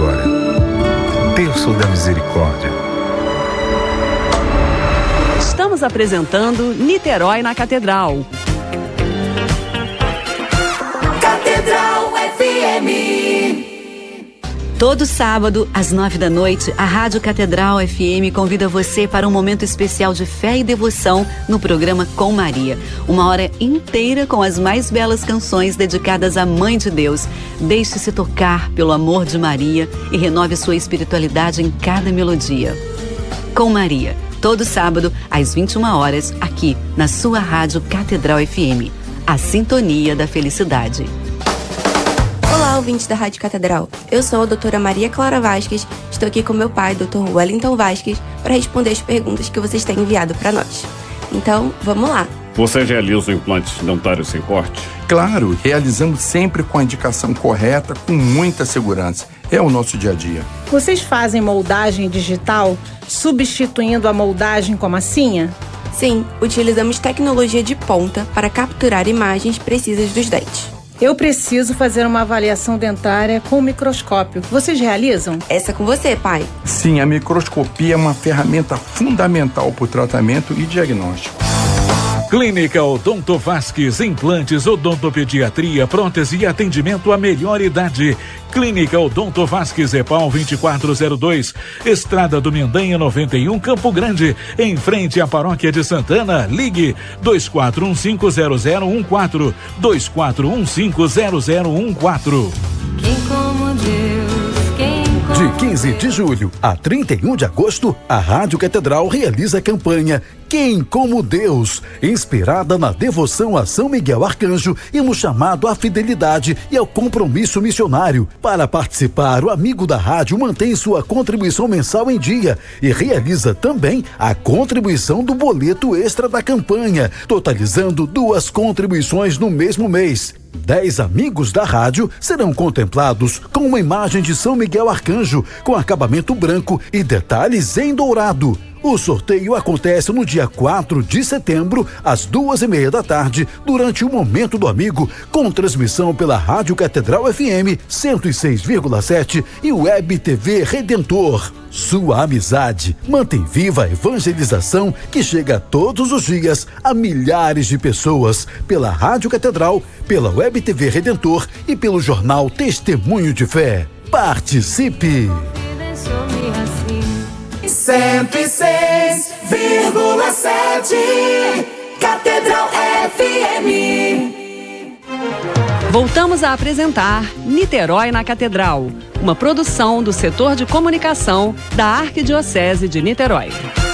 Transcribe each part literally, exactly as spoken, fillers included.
agora. Terço da Misericórdia. Estamos apresentando Niterói na Catedral. Catedral F M. Todo sábado, às nove da noite, a Rádio Catedral F M convida você para um momento especial de fé e devoção no programa Com Maria. Uma hora inteira com as mais belas canções dedicadas à Mãe de Deus. Deixe-se tocar pelo amor de Maria e renove sua espiritualidade em cada melodia. Com Maria, todo sábado, às vinte e uma horas, aqui na sua Rádio Catedral F M. A sintonia da felicidade. Olá, ouvintes da Rádio Catedral. Eu sou a doutora Maria Clara Vasques. Estou aqui com meu pai, doutor Wellington Vasques, para responder as perguntas que vocês têm enviado para nós. Então, vamos lá. Você realiza implantes dentários sem corte? Claro, realizamos sempre com a indicação correta, com muita segurança. É o nosso dia a dia. Vocês fazem moldagem digital, substituindo a moldagem com massinha? Sim, utilizamos tecnologia de ponta para capturar imagens precisas dos dentes. Eu preciso fazer uma avaliação dentária com microscópio. Vocês realizam? Essa é com você, pai. Sim, a microscopia é uma ferramenta fundamental para o tratamento e diagnóstico. Clínica Odonto Vasques, implantes, odontopediatria, prótese e atendimento à melhor idade. Clínica Odonto Vasques, EPAL vinte e quatro zero dois, Estrada do Mendanha noventa e um, Campo Grande, em frente à Paróquia de Santana. Ligue dois quatro um cinco zero zero um quatro, dois quatro um cinco zero zero um quatro. Quem como Deus, quem como De quinze de julho a trinta e um de agosto, a Rádio Catedral realiza a campanha Quem como Deus, inspirada na devoção a São Miguel Arcanjo e no chamado à fidelidade e ao compromisso missionário. Para participar, o amigo da rádio mantém sua contribuição mensal em dia e realiza também a contribuição do boleto extra da campanha, totalizando duas contribuições no mesmo mês. Dez amigos da rádio serão contemplados com uma imagem de São Miguel Arcanjo, com acabamento branco e detalhes em dourado. O sorteio acontece no dia quatro de setembro, às duas e meia da tarde, durante o Momento do Amigo, com transmissão pela Rádio Catedral F M cento e seis vírgula sete e Web T V Redentor. Sua amizade mantém viva a evangelização que chega todos os dias a milhares de pessoas, pela Rádio Catedral, pela Web T V Redentor e pelo jornal Testemunho de Fé. Participe! cento e seis vírgula sete Catedral F M. Voltamos a apresentar Niterói na Catedral, uma produção do setor de comunicação da Arquidiocese de Niterói.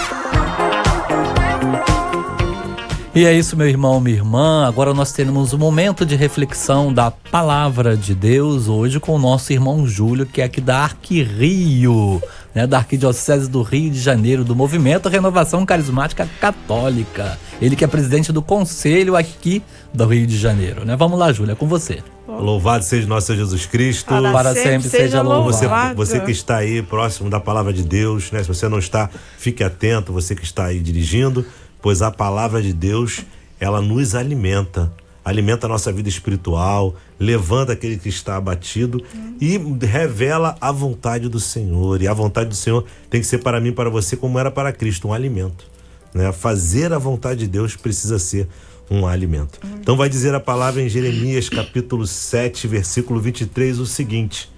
E é isso, meu irmão, minha irmã. Agora nós teremos um momento de reflexão da Palavra de Deus, hoje com o nosso irmão Júlio, que é aqui da Arquirio, né, da Arquidiocese do Rio de Janeiro, do Movimento Renovação Carismática Católica. Ele que é presidente do conselho aqui do Rio de Janeiro, né? Vamos lá, Júlia, é com você. Louvado seja nosso Senhor Jesus Cristo. Para, Para sempre, sempre seja, seja louvado. Você, você que está aí próximo da Palavra de Deus, né? Se você não está, fique atento, você que está aí dirigindo, pois a Palavra de Deus, ela nos alimenta, alimenta a nossa vida espiritual, levanta aquele que está abatido e revela a vontade do Senhor. E a vontade do Senhor tem que ser para mim e para você como era para Cristo, um alimento, né? Fazer a vontade de Deus precisa ser um alimento. Então vai dizer a palavra em Jeremias capítulo sete, versículo vinte e três, o seguinte: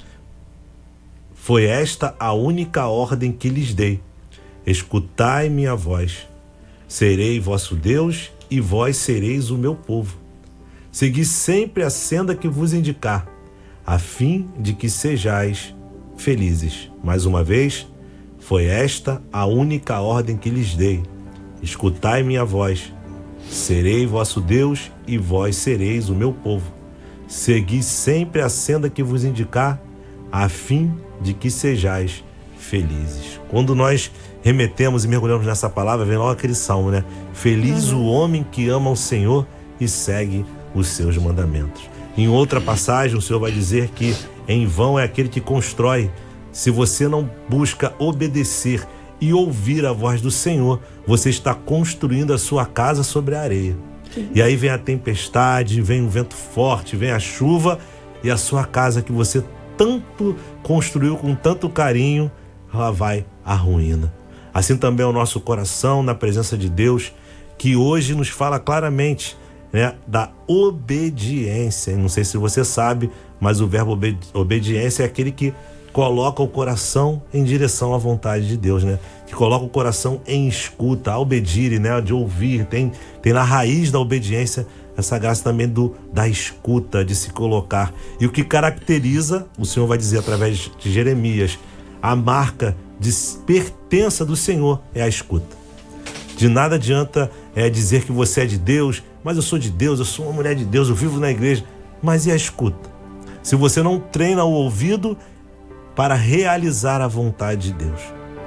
foi esta a única ordem que lhes dei: escutai minha voz, serei vosso Deus e vós sereis o meu povo. Segui sempre a senda que vos indicar, a fim de que sejais felizes. Mais uma vez, foi esta a única ordem que lhes dei: escutai minha voz, serei vosso Deus e vós sereis o meu povo. Segui sempre a senda que vos indicar, a fim de que sejais felizes. Quando nós remetemos e mergulhamos nessa palavra, vem logo aquele salmo, né? Feliz o homem que ama o Senhor e segue os seus mandamentos. Em outra passagem, o Senhor vai dizer que em vão é aquele que constrói. Se você não busca obedecer e ouvir a voz do Senhor, você está construindo a sua casa sobre a areia. Sim. E aí vem a tempestade, vem um vento forte, vem a chuva, e a sua casa que você tanto construiu, com tanto carinho, ela vai à ruína. Assim também é o nosso coração na presença de Deus, que hoje nos fala claramente, né, da obediência. Não sei se você sabe, mas o verbo obedi- obediência é aquele que coloca o coração em direção à vontade de Deus, né? Que coloca o coração em escuta, a obedir, né? De ouvir. Tem, tem na raiz da obediência essa graça também do, da escuta, de se colocar. E o que caracteriza, o Senhor vai dizer através de Jeremias, a marca de pertença do Senhor é a escuta. De nada adianta é, dizer que você é de Deus, mas eu sou de Deus, eu sou uma mulher de Deus, eu vivo na igreja. Mas e a escuta? Se você não treina o ouvido para realizar a vontade de Deus.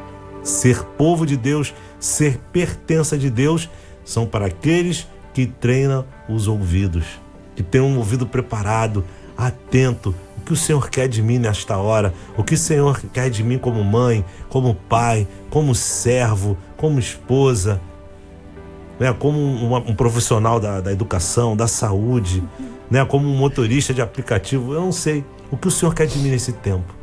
Ser povo de Deus, ser pertença de Deus, são para aqueles que treinam os ouvidos, que têm um ouvido preparado, atento. O que o Senhor quer de mim nesta hora? O que o Senhor quer de mim como mãe, como pai, como servo, como esposa, né? Como um, um profissional da, da educação, da saúde, né? Como um motorista de aplicativo. Eu não sei o que o Senhor quer de mim nesse tempo.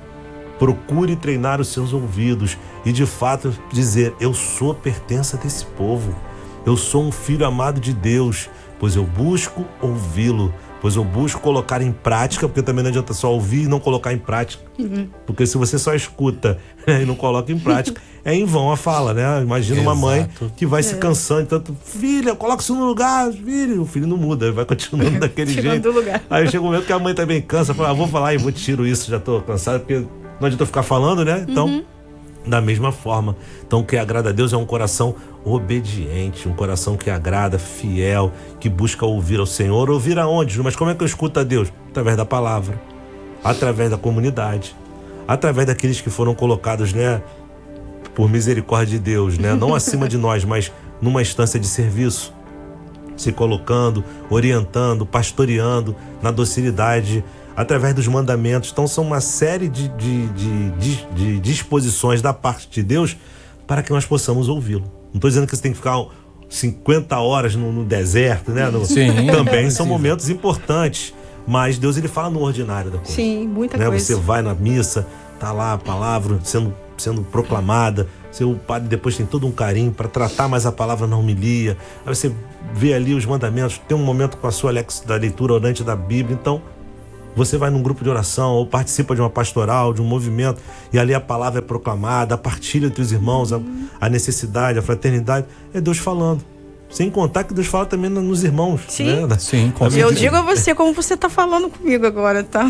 Procure treinar os seus ouvidos e de fato dizer: eu sou pertença desse povo, eu sou um filho amado de Deus, pois eu busco ouvi-lo, pois eu busco colocar em prática, porque também não adianta só ouvir e não colocar em prática. Uhum. Porque se você só escuta, né, e não coloca em prática, é em vão a fala, né? Imagina uma mãe que vai é. se cansando, tanto, filha, coloca isso no lugar, filho, o filho não muda, vai continuando daquele jeito. Lugar. Aí chega um momento que a mãe também cansa, fala: ah, vou falar e vou tiro isso, já tô cansado, porque não adianta ficar falando, né? Então, uhum. da mesma forma. Então, o que agrada a Deus é um coração obediente, um coração que agrada, fiel, que busca ouvir ao Senhor. Ouvir aonde? Mas como é que eu escuto a Deus? Através da palavra, através da comunidade, através daqueles que foram colocados, né, por misericórdia de Deus, né? Não acima de nós, mas numa instância de serviço, se colocando, orientando, pastoreando na docilidade, através dos mandamentos. Então são uma série de, de, de, de, de disposições da parte de Deus para que nós possamos ouvi-lo. Não estou dizendo que você tem que ficar cinquenta horas no, no deserto, né? No, Sim. Também são momentos importantes, mas Deus, ele fala no ordinário da coisa. Sim, muita né? coisa. Você vai na missa, tá lá a palavra sendo, sendo proclamada, seu padre depois tem todo um carinho para tratar mais a palavra na homilia, aí você vê ali os mandamentos, tem um momento com a sua lex da leitura orante da Bíblia. Então você vai num grupo de oração ou participa de uma pastoral, de um movimento, e ali a palavra é proclamada, a partilha entre os irmãos, a, a necessidade, a fraternidade, é Deus falando. Sem contar que Deus fala também nos irmãos. Sim, né? Sim, com eu digo a você como você está falando comigo agora, tá?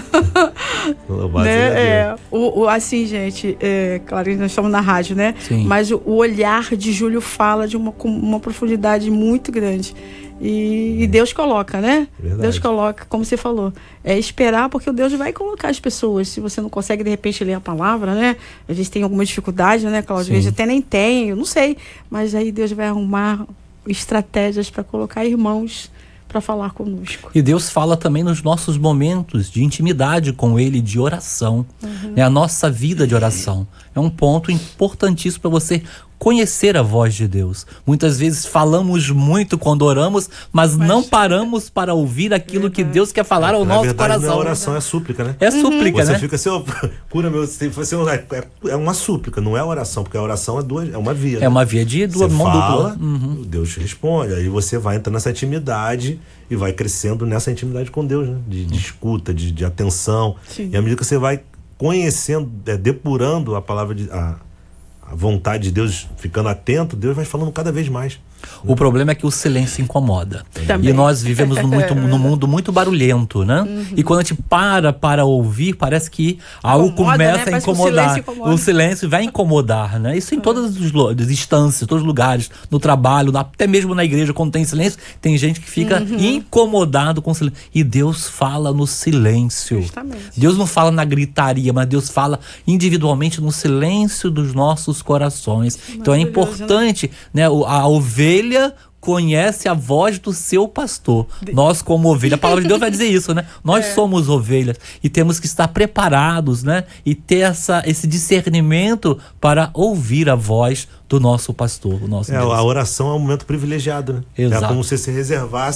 né? é, o, o, assim, gente, é, claro que nós estamos na rádio, né? Sim. Mas o, o olhar de Júlio fala de uma, uma profundidade muito grande. E, e Deus coloca, né? Verdade. Deus coloca, como você falou, é esperar, porque o Deus vai colocar as pessoas. Se você não consegue, de repente, ler a palavra, né? A gente tem alguma dificuldade, né, Cláudio? A gente até nem tem, eu não sei. Mas aí Deus vai arrumar estratégias para colocar irmãos para falar conosco. E Deus fala também nos nossos momentos de intimidade com Ele, de oração. Uhum. É a nossa vida de oração. É um ponto importantíssimo para você conhecer a voz de Deus. Muitas vezes falamos muito quando oramos, mas, mas não paramos para ouvir aquilo verdade. que Deus quer falar ao Na nosso verdade, coração. Não é oração, é súplica, né? É uhum. súplica, você né? Você fica assim, oh, cura meu... Você, é, é uma súplica, não é oração, porque a oração é, duas, é uma via. É né? uma via de duas mãos dupla. Uhum. Deus responde, aí você vai entrando nessa intimidade e vai crescendo nessa intimidade com Deus, né? De, de escuta, de, de atenção. Sim. E à medida que você vai conhecendo, é, depurando a palavra de... A, a vontade de Deus, ficando atento, Deus vai falando cada vez mais. O problema é que o silêncio incomoda. Também. E nós vivemos no muito, num mundo muito barulhento, né? Uhum. E quando a gente para para ouvir, parece que algo incomoda, começa né? a incomodar. O silêncio, o silêncio vai incomodar, né? Isso em todas as instâncias, todos os lugares, no trabalho, até mesmo na igreja, quando tem silêncio, tem gente que fica uhum. incomodado com o silêncio. E Deus fala no silêncio. Justamente. Deus não fala na gritaria, mas Deus fala individualmente no silêncio dos nossos corações. Então é importante, né? A ovelha conhece a voz do seu pastor. Nós, como ovelha, a palavra de Deus vai dizer isso, né? Nós é. somos ovelhas e temos que estar preparados, né? E ter essa, esse discernimento para ouvir a voz do nosso pastor, o nosso é, Deus. A oração é um momento privilegiado, né? Exato. É como se você reservasse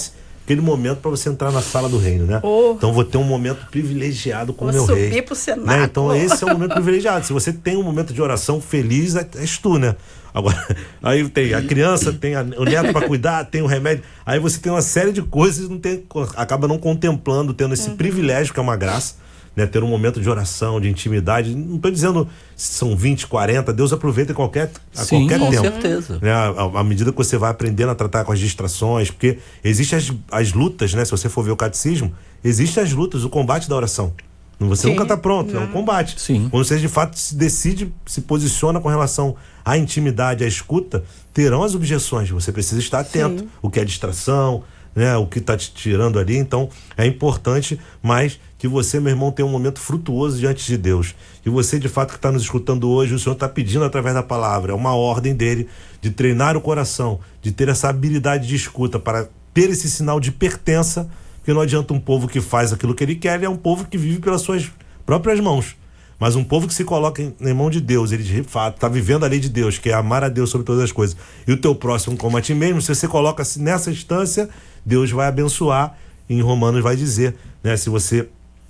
aquele momento para você entrar na sala do reino, né? Oh. Então vou ter um momento privilegiado com o meu subir rei. Pro Senado. Né? Então esse é um momento privilegiado. Se você tem um momento de oração feliz, é, és tu, né? Agora, aí tem a criança, tem a, o neto para cuidar, tem o remédio. Aí você tem uma série de coisas e não tem, acaba não contemplando, tendo esse uhum. privilégio, que é uma graça, né? Ter um momento de oração, de intimidade. Não estou dizendo se são vinte, quarenta, Deus aproveita em qualquer, a Sim, qualquer com tempo. certeza. Né? À medida que você vai aprendendo a tratar com as distrações, porque existem as, as lutas, né? Se você for ver o catecismo, existem as lutas, o combate da oração. Você Sim. nunca está pronto, não. é um combate. Sim. Quando você de fato se decide, se posiciona com relação à intimidade, à escuta, terão as objeções. Você precisa estar atento. Sim. O que é distração, né? O que está te tirando ali. Então é importante, mas que você, meu irmão, tenha um momento frutuoso diante de Deus. E você, de fato, que está nos escutando hoje, o Senhor está pedindo através da palavra. É uma ordem dele de treinar o coração, de ter essa habilidade de escuta para ter esse sinal de pertença. Porque não adianta um povo que faz aquilo que ele quer, ele é um povo que vive pelas suas próprias mãos. Mas um povo que se coloca em, em mão de Deus, ele de fato está vivendo a lei de Deus, que é amar a Deus sobre todas as coisas, e o teu próximo como a ti mesmo, se você coloca-se nessa instância, Deus vai abençoar. Em Romanos vai dizer, né, se você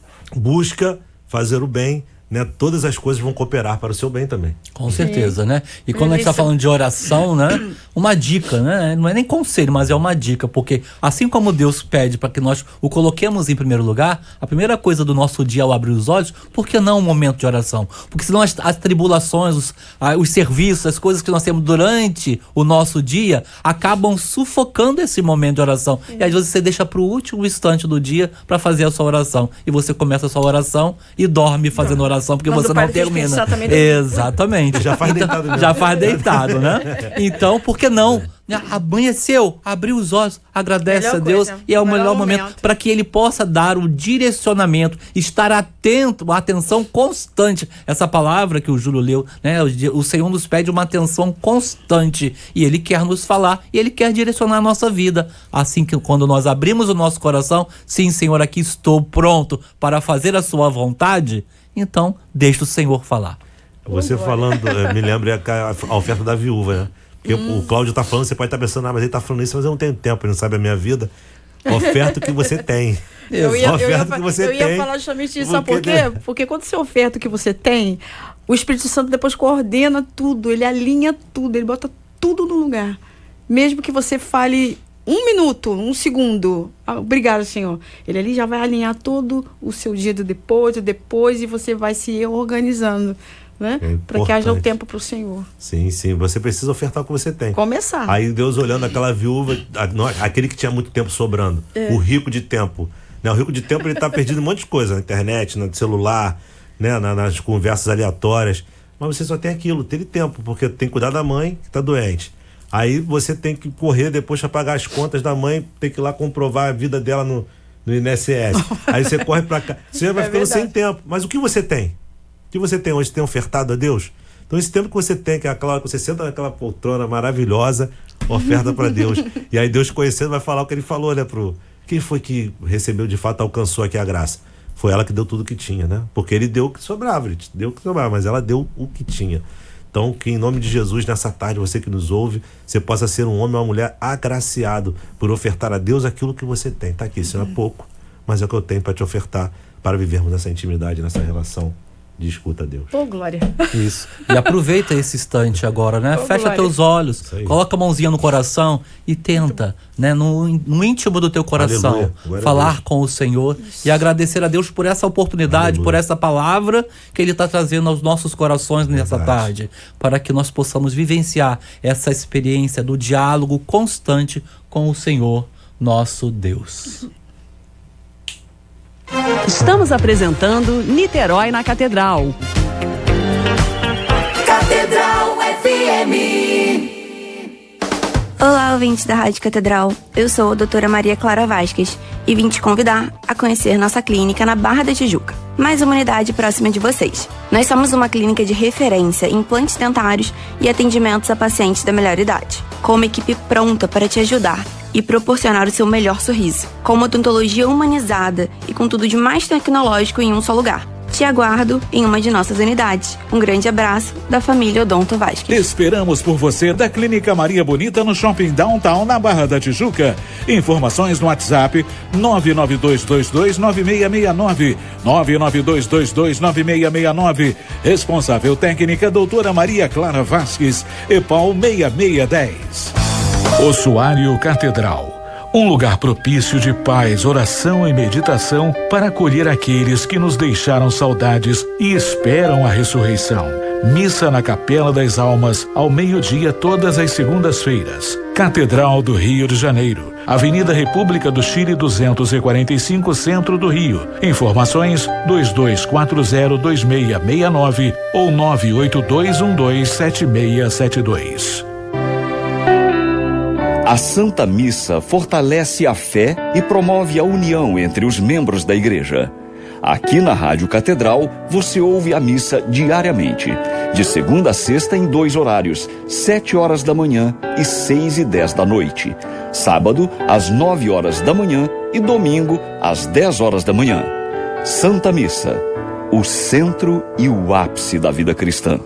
busca fazer o bem, né, todas as coisas vão cooperar para o seu bem também. Com certeza, Sim. né? E quando a gente está falando de oração, né? Uma dica, né? Não é nem conselho, mas é uma dica, porque assim como Deus pede para que nós o coloquemos em primeiro lugar, a primeira coisa do nosso dia ao abrir os olhos, por que não um momento de oração? Porque senão as, as tribulações, os, ah, os serviços, as coisas que nós temos durante o nosso dia, acabam sufocando esse momento de oração. Sim. E às vezes você deixa para o último instante do dia para fazer a sua oração. E você começa a sua oração e dorme fazendo oração. Porque Quando você não termina. Exatamente. Já faz então, deitado mesmo. Já faz deitado, né? Então, por que não? Amanheceu, abriu os olhos, agradece melhor a Deus coisa, e é o melhor, melhor momento, momento para que ele possa dar o direcionamento, estar atento, uma atenção constante. Essa palavra que o Júlio leu, né? O, o Senhor nos pede uma atenção constante e ele quer nos falar e ele quer direcionar a nossa vida. Assim que quando nós abrimos o nosso coração, sim, Senhor, aqui estou pronto para fazer a sua vontade, então deixa o Senhor falar. Você falando, me lembra a, a oferta da viúva, né? Porque hum. o Cláudio tá falando, você pode estar tá pensando, ah, mas ele tá falando isso, mas eu não tenho tempo, ele não sabe a minha vida. Oferta o que você tem. Eu ia, oferta eu ia, o que você eu ia tem. falar justamente disso, sabe por quê? Porque quando você oferta o que você tem, o Espírito Santo depois coordena tudo, ele alinha tudo, ele bota tudo no lugar. Mesmo que você fale um minuto, um segundo, ah, obrigado, Senhor. Ele ali já vai alinhar todo o seu dia do depois, do depois, e você vai se organizando. Né? É para que haja o tempo para o Senhor. Sim, sim. Você precisa ofertar o que você tem. Começar. Aí Deus olhando aquela viúva, aquele que tinha muito tempo sobrando, é. o rico de tempo. Né? O rico de tempo, ele tá perdido em um monte de coisa, na internet, no celular, né? nas conversas aleatórias. Mas você só tem aquilo, ter tempo, porque tem que cuidar da mãe que tá doente. Aí você tem que correr depois para pagar as contas da mãe, tem que ir lá comprovar a vida dela no, no I N S S. Aí você corre para cá. Você vai é ficando verdade. sem tempo. Mas o que você tem? O que você tem hoje? Tem ofertado a Deus? Então esse tempo que você tem, que é aquela hora que você senta naquela poltrona maravilhosa, oferta para Deus. E aí Deus conhecendo vai falar o que ele falou, né? Pro... Quem foi que recebeu de fato, alcançou aqui a graça? Foi ela que deu tudo o que tinha, né? Porque ele deu o que sobrava, ele deu o que sobrava, mas ela deu o que tinha. Então, que em nome de Jesus, nessa tarde, você que nos ouve, você possa ser um homem ou uma mulher agraciado por ofertar a Deus aquilo que você tem. Tá aqui, isso não é pouco, mas é o que eu tenho para te ofertar, para vivermos nessa intimidade, nessa relação de escuta a Deus. Ô, oh, glória. Isso. E aproveita esse instante agora, né? Oh, Fecha glória. teus olhos, coloca a mãozinha no coração e tenta, né? No, no íntimo do teu coração, falar com o Senhor Isso. e agradecer a Deus por essa oportunidade, Aleluia. por essa palavra que Ele está trazendo aos nossos corações nessa Verdade. tarde, para que nós possamos vivenciar essa experiência do diálogo constante com o Senhor, nosso Deus. Estamos apresentando Niterói na Catedral. Catedral F M. Olá, ouvintes da Rádio Catedral. Eu sou a doutora Maria Clara Vasques e vim te convidar a conhecer nossa clínica na Barra da Tijuca, mais uma unidade próxima de vocês. Nós somos uma clínica de referência em implantes dentários e atendimentos a pacientes da melhor idade, com uma equipe pronta para te ajudar e proporcionar o seu melhor sorriso, com uma odontologia humanizada e com tudo de mais tecnológico em um só lugar. Te aguardo em uma de nossas unidades. Um grande abraço da família Odonto Vasques. Esperamos por você da Clínica Maria Bonita no Shopping Downtown, na Barra da Tijuca. Informações no WhatsApp nove nove dois dois dois nove seis seis nove, nove nove dois dois dois nove seis seis nove. Responsável técnica doutora Maria Clara Vasques, EPAL seis seis um zero. Ossuário Catedral. Um lugar propício de paz, oração e meditação para acolher aqueles que nos deixaram saudades e esperam a ressurreição. Missa na Capela das Almas, ao meio-dia, todas as segundas-feiras. Catedral do Rio de Janeiro, Avenida República do Chile duzentos e quarenta e cinco, Centro do Rio. Informações dois dois quatro zero dois seis seis nove ou nove oito dois um dois sete seis sete dois. A Santa Missa fortalece a fé e promove a união entre os membros da igreja. Aqui na Rádio Catedral, você ouve a missa diariamente, de segunda a sexta em dois horários, sete horas da manhã e seis e dez da noite. Sábado, às nove horas da manhã e domingo, às dez horas da manhã. Santa Missa, o centro e o ápice da vida cristã.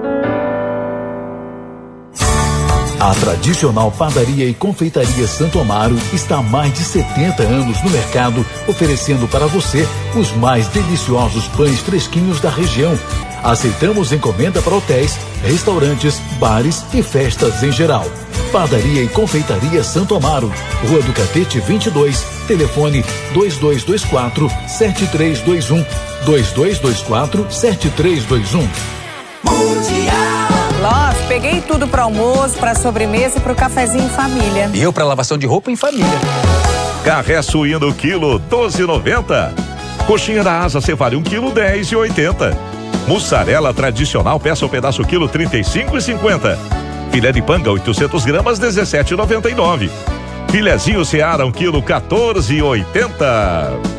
A tradicional padaria e confeitaria Santo Amaro está há mais de setenta anos no mercado, oferecendo para você os mais deliciosos pães fresquinhos da região. Aceitamos encomenda para hotéis, restaurantes, bares e festas em geral. Padaria e confeitaria Santo Amaro, Rua do Catete vinte e dois, telefone dois dois dois quatro sete três dois um, dois dois dois quatro sete três dois um. Mundial. Love, peguei tudo para almoço, para sobremesa e para o cafezinho em família. E eu para lavação de roupa em família. Carré suíno quilo doze e noventa. Coxinha da asa Cefale um quilo dez e oitenta. Mussarela tradicional peça o pedaço quilo trinta e cinco e cinquenta. Filé de panga oitocentos gramas dezessete e noventa e nove. Filezinho Seara um quilo quatorze e oitenta.